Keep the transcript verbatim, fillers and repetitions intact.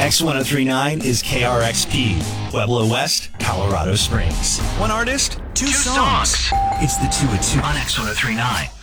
X ten thirty-nine is K R X P, Pueblo West, Colorado Springs. One artist, two, Two songs. songs. It's the two at two On X ten thirty-nine.